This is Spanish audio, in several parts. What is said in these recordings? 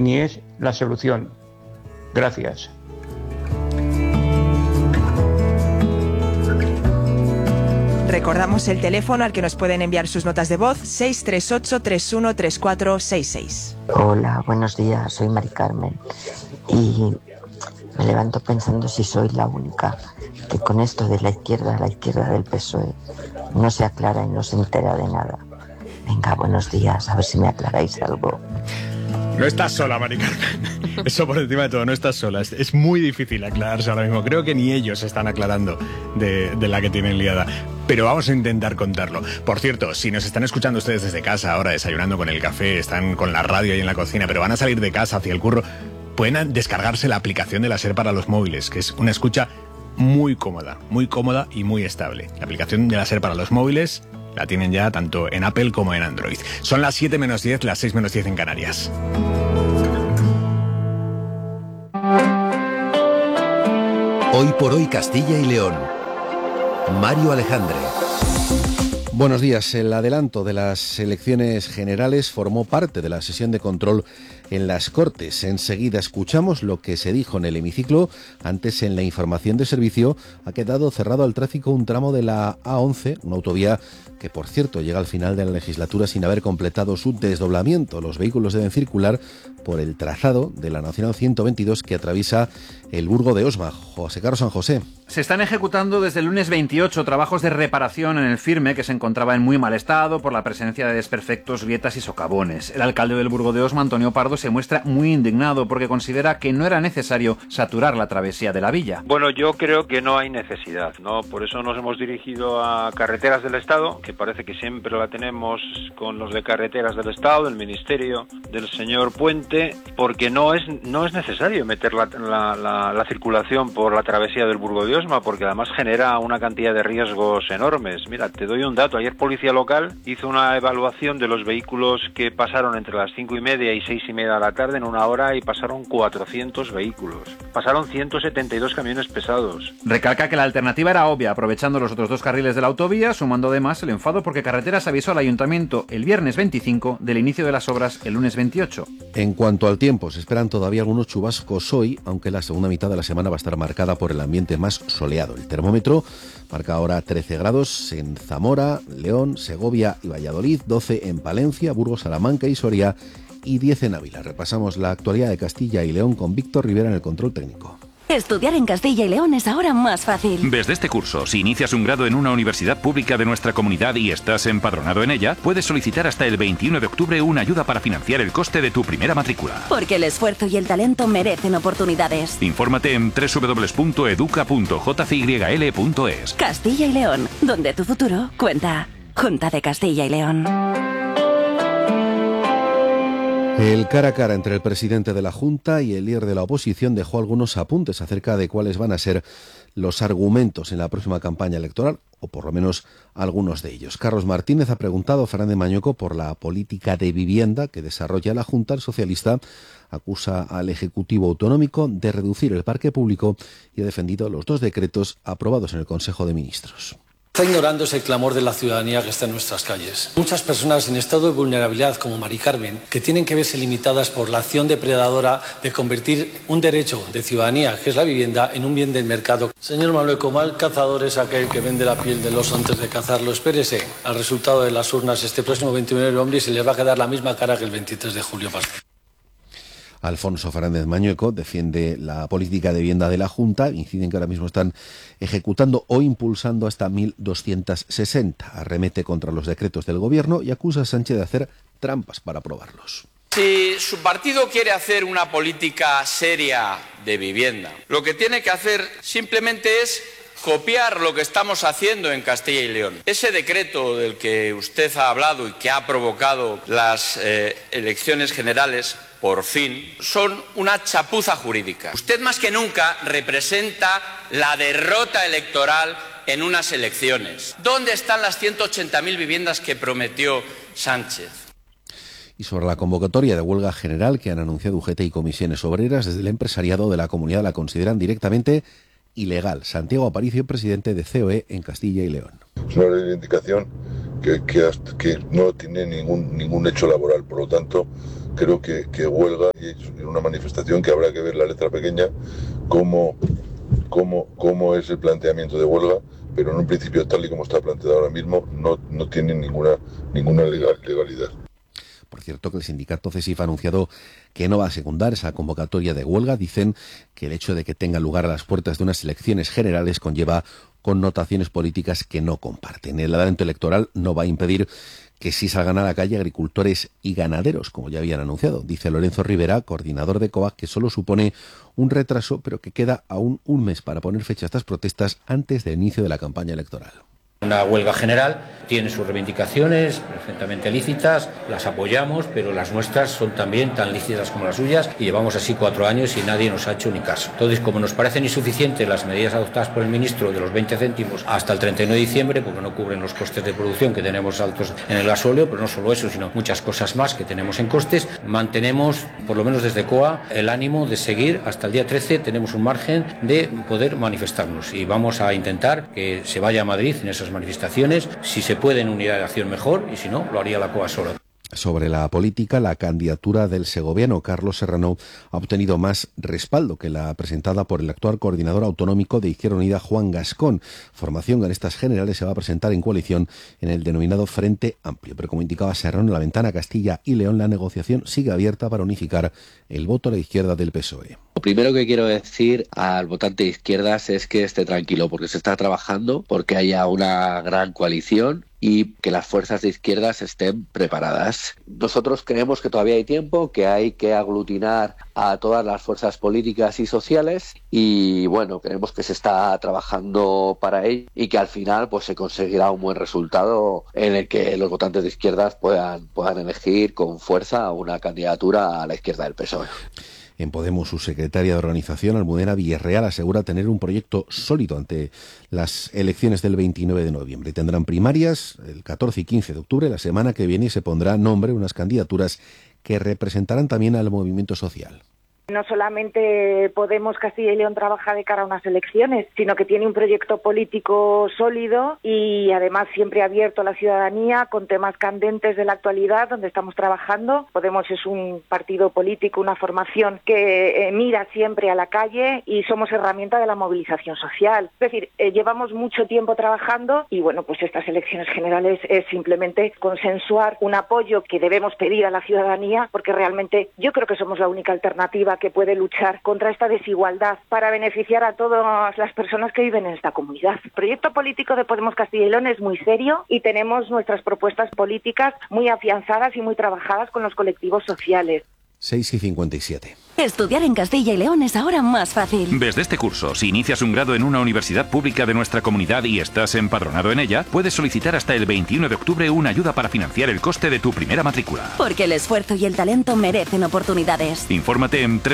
ni es la solución. Gracias. Recordamos el teléfono al que nos pueden enviar sus notas de voz, 638-313466. Hola, buenos días, soy Mari Carmen y me levanto pensando si soy la única que con esto de la izquierda del PSOE no se aclara y no se entera de nada. Venga, buenos días, a ver si me aclaráis algo. No estás sola, Mari Carmen. Eso por encima de todo, no estás sola. Es muy difícil aclararse ahora mismo. Creo que ni ellos se están aclarando de la que tienen liada. Pero vamos a intentar contarlo. Por cierto, si nos están escuchando ustedes desde casa ahora, desayunando con el café, están con la radio ahí en la cocina, pero van a salir de casa hacia el curro, pueden descargarse la aplicación de la SER para los móviles, que es una escucha muy cómoda y muy estable. La aplicación de la SER para los móviles la tienen ya tanto en Apple como en Android. Son las 7 menos 10, las 6 menos 10 en Canarias. Hoy por hoy Castilla y León. Mario Alejandre. Buenos días. El adelanto de las elecciones generales formó parte de la sesión de control en las Cortes. Enseguida escuchamos lo que se dijo en el hemiciclo. Antes, en la información de servicio, ha quedado cerrado al tráfico un tramo de la A11, una autovía que, por cierto, llega al final de la legislatura sin haber completado su desdoblamiento. Los vehículos deben circular por el trazado de la Nacional 122 que atraviesa el Burgo de Osma. José Carlos San José. Se están ejecutando desde el lunes 28 trabajos de reparación en el firme que se encontraba en muy mal estado por la presencia de desperfectos, grietas y socavones. El alcalde del Burgo de Osma, Antonio Pardo, se muestra muy indignado porque considera que no era necesario saturar la travesía de la villa. Bueno, yo creo que no hay necesidad, ¿no? Por eso nos hemos dirigido a Carreteras del Estado, que parece que siempre la tenemos con los de Carreteras del Estado, del Ministerio, del señor Puente, porque no es necesario meter la circulación por la travesía del Burgo de Osma, porque además genera una cantidad de riesgos enormes. Mira, te doy un dato. Ayer Policía Local hizo una evaluación de los vehículos que pasaron entre las 5:30 y 6:30 de la tarde en una hora y pasaron 400 vehículos. Pasaron 172 camiones pesados. Recalca que la alternativa era obvia, aprovechando los otros 2 carriles de la autovía, sumando además el enfado porque Carreteras avisó al Ayuntamiento el viernes 25 del inicio de las obras el lunes 28. En cuanto al tiempo, se esperan todavía algunos chubascos hoy, aunque la segunda mitad de la semana va a estar marcada por el ambiente más soleado. El termómetro marca ahora 13 grados en Zamora, León, Segovia y Valladolid, 12 en Palencia, Burgos, Salamanca y Soria y 10 en Ávila. Repasamos la actualidad de Castilla y León con Víctor Rivera en el control técnico. Estudiar en Castilla y León es ahora más fácil. Desde este curso, si inicias un grado en una universidad pública de nuestra comunidad y estás empadronado en ella, puedes solicitar hasta el 21 de octubre una ayuda para financiar el coste de tu primera matrícula. Porque el esfuerzo y el talento merecen oportunidades. Infórmate en www.educa.jcyl.es. Castilla y León, donde tu futuro cuenta. Junta de Castilla y León. El cara a cara entre el presidente de la Junta y el líder de la oposición dejó algunos apuntes acerca de cuáles van a ser los argumentos en la próxima campaña electoral, o por lo menos algunos de ellos. Carlos Martínez ha preguntado a Fernández Mañueco por la política de vivienda que desarrolla la Junta. El socialista acusa al Ejecutivo Autonómico de reducir el parque público y ha defendido los 2 decretos aprobados en el Consejo de Ministros. Está ignorándose el clamor de la ciudadanía que está en nuestras calles. Muchas personas en estado de vulnerabilidad, como Mari Carmen, que tienen que verse limitadas por la acción depredadora de convertir un derecho de ciudadanía, que es la vivienda, en un bien del mercado. Señor Manuel, mal cazador es aquel que vende la piel del oso antes de cazarlo. Espérese al resultado de las urnas este próximo 29 de noviembre y se les va a quedar la misma cara que el 23 de julio pasado. Alfonso Fernández Mañueco defiende la política de vivienda de la Junta, incide en que ahora mismo están ejecutando o impulsando hasta 1.260. Arremete contra los decretos del Gobierno y acusa a Sánchez de hacer trampas para aprobarlos. Si su partido quiere hacer una política seria de vivienda, lo que tiene que hacer simplemente es copiar lo que estamos haciendo en Castilla y León. Ese decreto del que usted ha hablado y que ha provocado las elecciones generales, por fin, son una chapuza jurídica. Usted más que nunca representa la derrota electoral en unas elecciones. ¿Dónde están las 180.000 viviendas que prometió Sánchez? Y sobre la convocatoria de huelga general que han anunciado UGT y comisiones obreras, desde el empresariado de la comunidad la consideran directamente ilegal. Santiago Aparicio, presidente de COE en Castilla y León. Es una reivindicación que no tiene ningún hecho laboral, por lo tanto creo que huelga y es una manifestación que habrá que ver la letra pequeña, cómo es el planteamiento de huelga, pero en un principio, tal y como está planteado ahora mismo, no tiene ninguna legalidad. Por cierto, que el sindicato CESIF ha anunciado que no va a secundar esa convocatoria de huelga. Dicen que el hecho de que tenga lugar a las puertas de unas elecciones generales conlleva connotaciones políticas que no comparten. El adelanto electoral no va a impedir que sí salgan a la calle agricultores y ganaderos, como ya habían anunciado. Dice Lorenzo Rivera, coordinador de COAG, que solo supone un retraso, pero que queda aún un mes para poner fecha a estas protestas antes del inicio de la campaña electoral. Una huelga general tiene sus reivindicaciones perfectamente lícitas, las apoyamos, pero las nuestras son también tan lícitas como las suyas y llevamos así 4 años y nadie nos ha hecho ni caso. Entonces, como nos parecen insuficientes las medidas adoptadas por el ministro de los 20 céntimos hasta el 31 de diciembre, porque no cubren los costes de producción que tenemos altos en el gasóleo, pero no solo eso, sino muchas cosas más que tenemos en costes, mantenemos, por lo menos desde COA, el ánimo de seguir hasta el día 13, tenemos un margen de poder manifestarnos y vamos a intentar que se vaya a Madrid en esas manifestaciones, si se puede en unidad de acción mejor y si no, lo haría la COA sola. Sobre la política, la candidatura del segoviano Carlos Serrano ha obtenido más respaldo que la presentada por el actual coordinador autonómico de Izquierda Unida, Juan Gascón, formación que en estas generales se va a presentar en coalición en el denominado Frente Amplio. Pero como indicaba Serrano en la ventana Castilla y León, la negociación sigue abierta para unificar el voto a la izquierda del PSOE. Lo primero que quiero decir al votante de izquierdas es que esté tranquilo, porque se está trabajando porque haya una gran coalición y que las fuerzas de izquierdas estén preparadas. Nosotros creemos que todavía hay tiempo, que hay que aglutinar a todas las fuerzas políticas y sociales y bueno, creemos que se está trabajando para ello y que al final pues se conseguirá un buen resultado en el que los votantes de izquierdas puedan elegir con fuerza una candidatura a la izquierda del PSOE. En Podemos, su secretaria de organización, Almudena Villarreal, asegura tener un proyecto sólido ante las elecciones del 29 de noviembre. Tendrán primarias el 14 y 15 de octubre, la semana que viene, y se pondrá nombre a unas candidaturas que representarán también al movimiento social. No solamente Podemos Castilla y León trabaja de cara a unas elecciones, sino que tiene un proyecto político sólido y además siempre abierto a la ciudadanía con temas candentes de la actualidad donde estamos trabajando. Podemos es un partido político, una formación que mira siempre a la calle y somos herramienta de la movilización social. Es decir, llevamos mucho tiempo trabajando y bueno, pues estas elecciones generales es simplemente consensuar un apoyo que debemos pedir a la ciudadanía porque realmente yo creo que somos la única alternativa que puede luchar contra esta desigualdad para beneficiar a todas las personas que viven en esta comunidad. El proyecto político de Podemos Castilla y León es muy serio y tenemos nuestras propuestas políticas muy afianzadas y muy trabajadas con los colectivos sociales. 6:57. Estudiar en Castilla y León es ahora más fácil. Desde este curso, si inicias un grado en una universidad pública de nuestra comunidad y estás empadronado en ella, puedes solicitar hasta el 21 de octubre una ayuda para financiar el coste de tu primera matrícula. Porque el esfuerzo y el talento merecen oportunidades. Infórmate en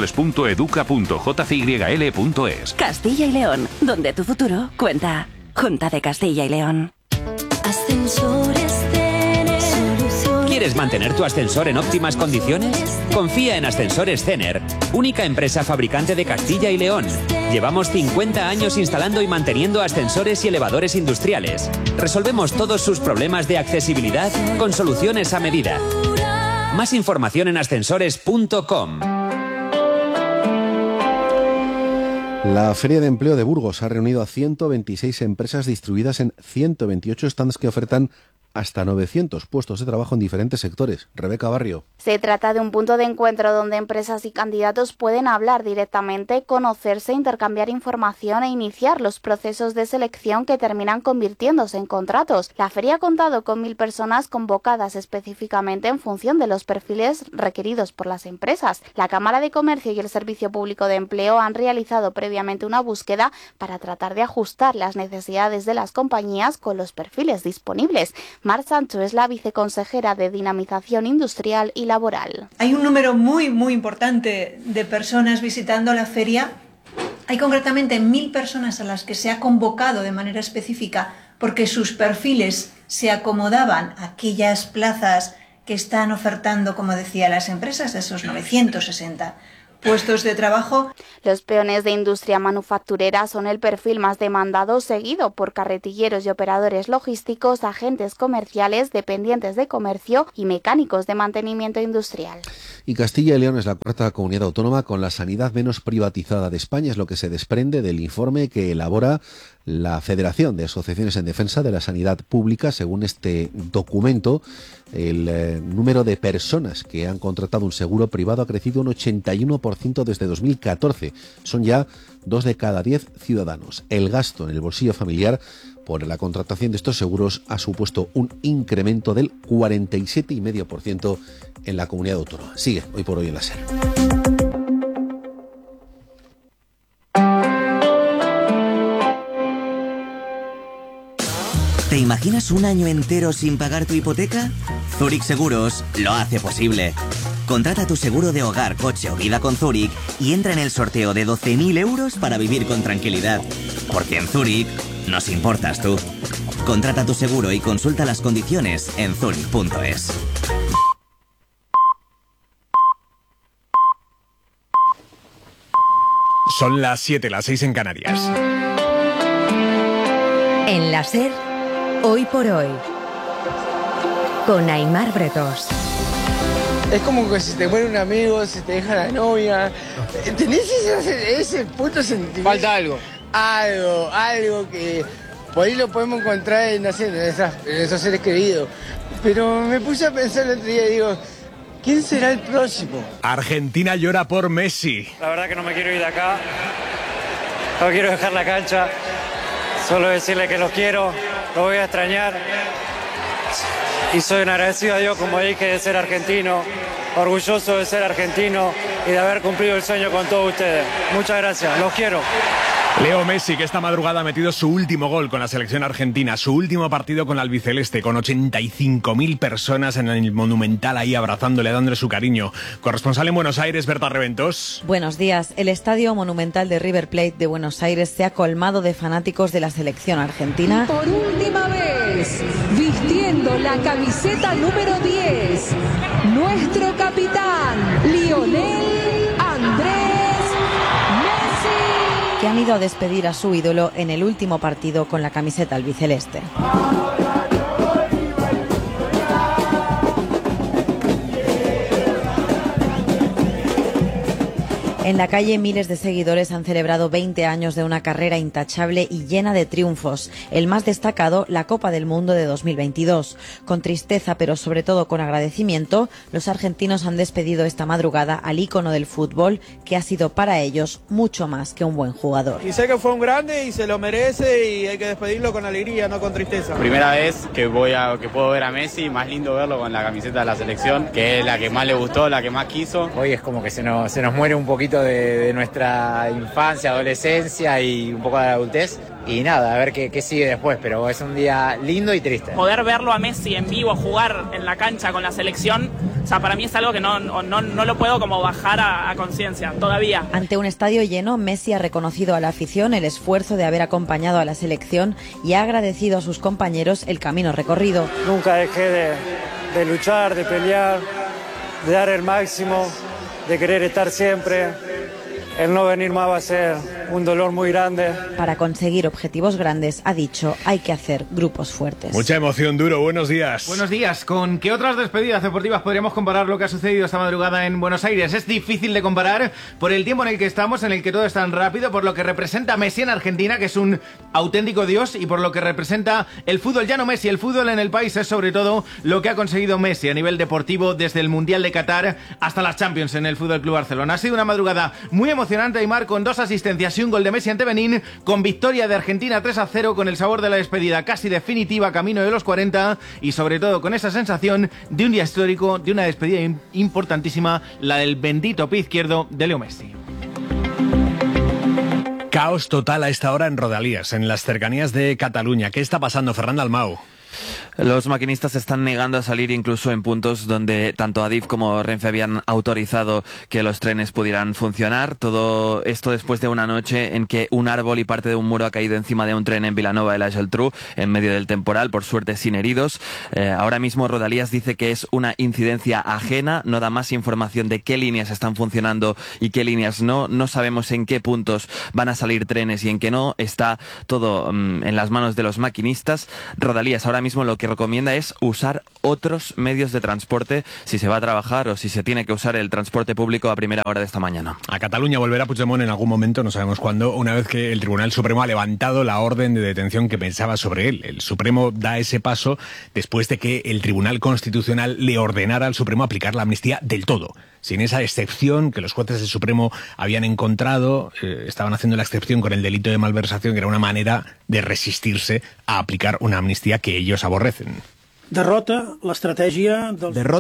www.educa.jcyl.es. Castilla y León, donde tu futuro cuenta. Junta de Castilla y León. Ascensores Cener. ¿Quieres mantener tu ascensor en óptimas condiciones? Confía en Ascensores Cener, única empresa fabricante de Castilla y León. Llevamos 50 años instalando y manteniendo ascensores y elevadores industriales. Resolvemos todos sus problemas de accesibilidad con soluciones a medida. Más información en ascensores.com. La Feria de Empleo de Burgos ha reunido a 126 empresas distribuidas en 128 stands que ofertan hasta 900 puestos de trabajo en diferentes sectores. Rebeca Barrio. Se trata de un punto de encuentro donde empresas y candidatos pueden hablar directamente, conocerse, intercambiar información e iniciar los procesos de selección que terminan convirtiéndose en contratos. La feria ha contado con 1.000 personas convocadas específicamente en función de los perfiles requeridos por las empresas. La Cámara de Comercio y el Servicio Público de Empleo han realizado previamente una búsqueda para tratar de ajustar las necesidades de las compañías con los perfiles disponibles. Mar Sancho es la viceconsejera de Dinamización Industrial y Laboral. Hay un número muy importante de personas visitando la feria. Hay concretamente 1.000 personas a las que se ha convocado de manera específica porque sus perfiles se acomodaban a aquellas plazas que están ofertando, como decía, las empresas, esos 960 puestos de trabajo. Los peones de industria manufacturera son el perfil más demandado, seguido por carretilleros y operadores logísticos, agentes comerciales, dependientes de comercio y mecánicos de mantenimiento industrial. Y Castilla y León es la cuarta comunidad autónoma con la sanidad menos privatizada de España, es lo que se desprende del informe que elabora la Federación de Asociaciones en Defensa de la Sanidad Pública. Según este documento, el número de personas que han contratado un seguro privado ha crecido un 81% desde 2014. Son ya 2 de cada 10 ciudadanos. El gasto en el bolsillo familiar por la contratación de estos seguros ha supuesto un incremento del 47,5% en la comunidad autónoma. Sigue Hoy por Hoy en la SER. ¿Te imaginas un año entero sin pagar tu hipoteca? Zurich Seguros lo hace posible. Contrata tu seguro de hogar, coche o vida con Zurich y entra en el sorteo de 12.000 euros para vivir con tranquilidad. Porque en Zurich nos importas tú. Contrata tu seguro y consulta las condiciones en zurich.es. Son las 7, las 6 en Canarias. En la SER, Hoy por Hoy, con Aimar Bretos. Es como que si te muere un amigo, si te deja la novia. ¿Tenés ese puto sentimiento? Falta algo. Algo que por ahí lo podemos encontrar en esos seres queridos. Pero me puse a pensar el otro día y digo, ¿quién será el próximo? Argentina llora por Messi. La verdad que no me quiero ir de acá. No quiero dejar la cancha. Solo decirle que los quiero, los voy a extrañar. Y soy un agradecido a Dios, como dije, de ser argentino, orgulloso de ser argentino y de haber cumplido el sueño con todos ustedes. Muchas gracias, los quiero. Leo Messi, que esta madrugada ha metido su último gol con la selección argentina, su último partido con la albiceleste, con 85.000 personas en el Monumental ahí abrazándole, dándole su cariño. Corresponsal en Buenos Aires, Berta Reventos. Buenos días. El Estadio Monumental de River Plate de Buenos Aires se ha colmado de fanáticos de la selección argentina. Por última vez, vistiendo la camiseta número 10, nuestro capitán, Lionel Andrés, que han ido a despedir a su ídolo en el último partido con la camiseta albiceleste. En la calle, miles de seguidores han celebrado 20 años de una carrera intachable y llena de triunfos. El más destacado, la Copa del Mundo de 2022. Con tristeza, pero sobre todo con agradecimiento, los argentinos han despedido esta madrugada al ícono del fútbol, que ha sido para ellos mucho más que un buen jugador. Y sé que fue un grande y se lo merece y hay que despedirlo con alegría, no con tristeza. Primera vez que puedo ver a Messi, más lindo verlo con la camiseta de la selección, que es la que más le gustó, la que más quiso. Hoy es como que se nos muere un poquito de nuestra infancia, adolescencia y un poco de la adultez. Y nada, a ver qué sigue después, pero es un día lindo y triste. Poder verlo a Messi en vivo jugar en la cancha con la selección, o sea, para mí es algo que no lo puedo como bajar a conciencia todavía. Ante un estadio lleno, Messi ha reconocido a la afición el esfuerzo de haber acompañado a la selección y ha agradecido a sus compañeros el camino recorrido. Nunca dejé de luchar, de pelear, de dar el máximo, de querer estar siempre. El no venir más va a ser un dolor muy grande. Para conseguir objetivos grandes, ha dicho, hay que hacer grupos fuertes. Mucha emoción, Duro. Buenos días. Buenos días. ¿Con qué otras despedidas deportivas podríamos comparar lo que ha sucedido esta madrugada en Buenos Aires? Es difícil de comparar por el tiempo en el que estamos, en el que todo es tan rápido, por lo que representa Messi en Argentina, que es un auténtico dios, y por lo que representa el fútbol. Ya no Messi, el fútbol en el país es sobre todo lo que ha conseguido Messi a nivel deportivo desde el Mundial de Qatar hasta las Champions en el FC Barcelona. Ha sido una madrugada muy emocionante, Aimar, con 2 asistencias y un gol de Messi ante Benín, con victoria de Argentina 3-0, con el sabor de la despedida casi definitiva camino de los 40 y sobre todo con esa sensación de un día histórico, de una despedida importantísima, la del bendito pie izquierdo de Leo Messi. Caos total a esta hora en Rodalies, en las cercanías de Cataluña. ¿Qué está pasando, Fernando Almau? Los maquinistas se están negando a salir incluso en puntos donde tanto Adif como Renfe habían autorizado que los trenes pudieran funcionar. Todo esto después de una noche en que un árbol y parte de un muro ha caído encima de un tren en Vilanova de la Geltrú en medio del temporal, por suerte sin heridos. Ahora mismo Rodalías dice que es una incidencia ajena, no da más información de qué líneas están funcionando y qué líneas no. No sabemos en qué puntos van a salir trenes y en qué no. Está todo en las manos de los maquinistas. Rodalías ahora mismo lo que recomienda es usar otros medios de transporte si se va a trabajar o si se tiene que usar el transporte público a primera hora de esta mañana. A Cataluña volverá Puigdemont en algún momento, no sabemos cuándo, una vez que el Tribunal Supremo ha levantado la orden de detención que pensaba sobre él. El Supremo da ese paso después de que el Tribunal Constitucional le ordenara al Supremo aplicar la amnistía del todo. Sin esa excepción que los jueces del Supremo habían encontrado, estaban haciendo la excepción con el delito de malversación, que era una manera de resistirse a aplicar una amnistía que ellos aborrecen. Derrota la estrategia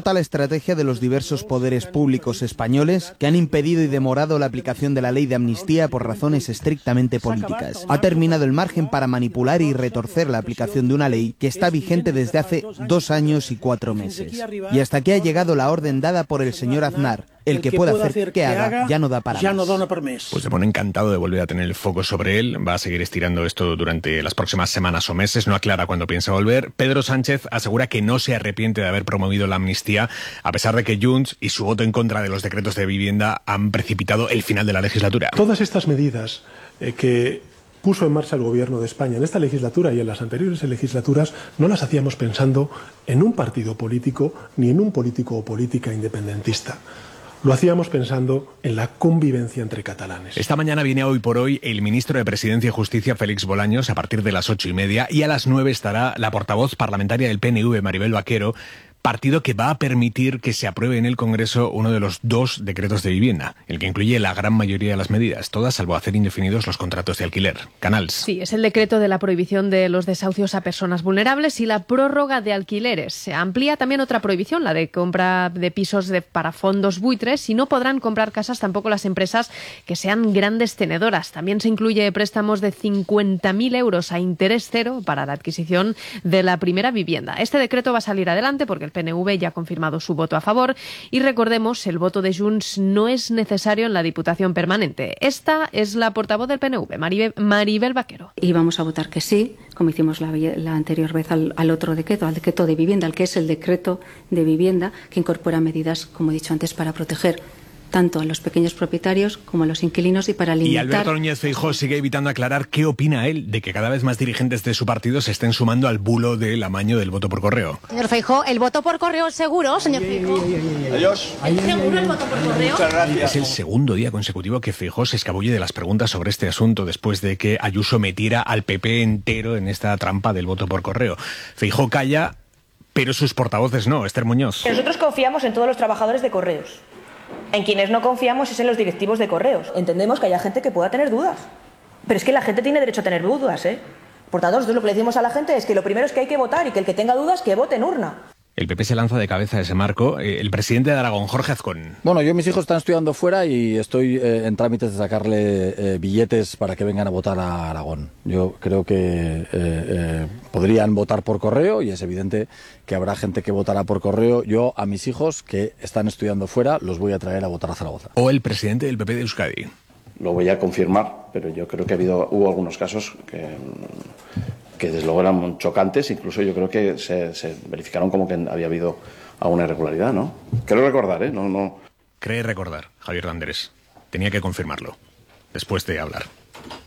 de los diversos poderes públicos españoles que han impedido y demorado la aplicación de la ley de amnistía por razones estrictamente políticas. Ha terminado el margen para manipular y retorcer la aplicación de una ley que está vigente desde hace 2 años y 4 meses. Y hasta aquí ha llegado la orden dada por el señor Aznar. El que pueda hacer que haga ya no da para más. Pues se pone encantado de volver a tener el foco sobre él. Va a seguir estirando esto durante las próximas semanas o meses. No aclara cuándo piensa volver. Pedro Sánchez asegura que no se arrepiente de haber promovido la amnistía, a pesar de que Junts y su voto en contra de los decretos de vivienda han precipitado el final de la legislatura. Todas estas medidas que puso en marcha el Gobierno de España en esta legislatura y en las anteriores legislaturas no las hacíamos pensando en un partido político ni en un político o política independentista. Lo hacíamos pensando en la convivencia entre catalanes. Esta mañana viene Hoy por Hoy el ministro de Presidencia y Justicia, Félix Bolaños, a partir de las 8:30, y a las 9 estará la portavoz parlamentaria del PNV, Maribel Vaquero, partido que va a permitir que se apruebe en el Congreso uno de los 2 decretos de vivienda, el que incluye la gran mayoría de las medidas, todas salvo hacer indefinidos los contratos de alquiler. Canals. Sí, es el decreto de la prohibición de los desahucios a personas vulnerables y la prórroga de alquileres. Se amplía también otra prohibición, la de compra de pisos para fondos buitres, y no podrán comprar casas tampoco las empresas que sean grandes tenedoras. También se incluye préstamos de 50.000 euros a interés cero para la adquisición de la primera vivienda. Este decreto va a salir adelante porque el PNV ya ha confirmado su voto a favor y recordemos, el voto de Junts no es necesario en la Diputación Permanente. Esta es la portavoz del PNV, Maribel Vaquero. Y vamos a votar que sí, como hicimos la anterior vez al otro decreto, al decreto de vivienda, al que es el decreto de vivienda, que incorpora medidas, como he dicho antes, para proteger tanto a los pequeños propietarios como a los inquilinos y para limitar... Y Alberto Núñez Feijóo sigue evitando aclarar qué opina él de que cada vez más dirigentes de su partido se estén sumando al bulo del amaño del voto por correo. Señor Feijóo, ¿el voto por correo es seguro, señor Feijóo? Adiós. ¿Es seguro el voto por correo? Muchas gracias. Es el segundo día consecutivo que Feijóo se escabulle de las preguntas sobre este asunto después de que Ayuso metiera al PP entero en esta trampa del voto por correo. Feijóo calla, pero sus portavoces no. Esther Muñoz. Nosotros confiamos en todos los trabajadores de correos. En quienes no confiamos es en los directivos de correos. Entendemos que haya gente que pueda tener dudas. Pero es que la gente tiene derecho a tener dudas, ¿eh? Por tanto, nosotros lo que le decimos a la gente es que lo primero es que hay que votar y que el que tenga dudas, que vote en urna. El PP se lanza de cabeza a ese marco. El presidente de Aragón, Jorge Azcón. Bueno, mis hijos están estudiando fuera y estoy en trámites de sacarle billetes para que vengan a votar a Aragón. Yo creo que podrían votar por correo y es evidente que habrá gente que votará por correo. Yo a mis hijos que están estudiando fuera los voy a traer a votar a Zaragoza. O el presidente del PP de Euskadi. Lo voy a confirmar, pero yo creo que hubo algunos casos que desde luego eran chocantes, incluso yo creo que se verificaron como que había habido alguna irregularidad, ¿no? Creo recordar, Cree recordar, Javier Landrés. Tenía que confirmarlo, después de hablar.